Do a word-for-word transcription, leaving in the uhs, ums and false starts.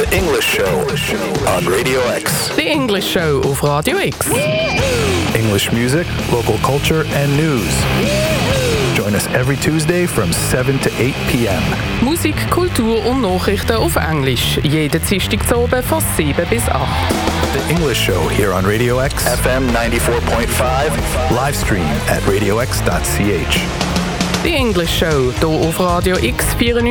The English Show on Radio X. The English Show auf Radio X. English music, local culture, and news. Join us every Tuesday from seven to eight p.m. Musik, Kultur und Nachrichten auf Englisch. Jeden Dienstag zu oben von sieben bis acht. The English Show here on Radio X. F M ninety-four point five. Live stream at radio x dot c h. The English Show hier auf Radio X vierundneunzig